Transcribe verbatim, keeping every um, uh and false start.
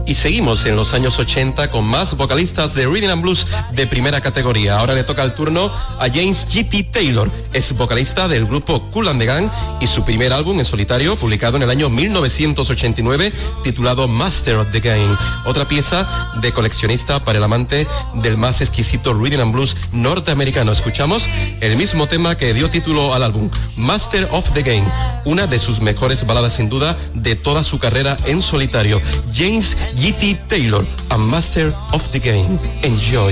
Y seguimos en los años ochenta con más vocalistas de Rhythm and Blues de primera categoría. Ahora le toca el turno a James G T Taylor. Es vocalista del grupo Kool and the Gang y su primer álbum en solitario, publicado en el año mil novecientos ochenta y nueve, titulado Master of the Game. Otra pieza de coleccionista para el amante del más exquisito Rhythm and Blues norteamericano. Escuchamos el mismo tema que dio título al álbum, Master of the Game, una de sus mejores baladas sin duda de toda su carrera en solitario. James G T Taylor, a Master of the Game. Enjoy.